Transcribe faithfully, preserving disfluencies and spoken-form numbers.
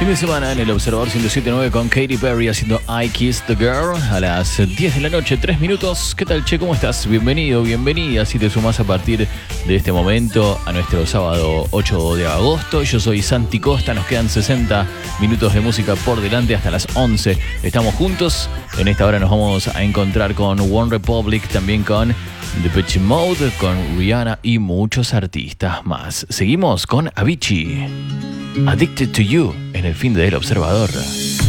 de semana en el Observador ciento siete punto nueve con Katy Perry haciendo I Kissed the Girl a las diez de la noche, tres minutos. ¿Qué tal, che? ¿Cómo estás? Bienvenido, bienvenida. Si te sumás a partir de este momento a nuestro sábado ocho de agosto. Yo soy Santi Costa. Nos quedan sesenta minutos de música por delante hasta las once. Estamos juntos. En esta hora nos vamos a encontrar con One Republic, también con Depeche Mode, con Rihanna y muchos artistas más. Seguimos con Avicii, Addicted to You, en el fin del Observador.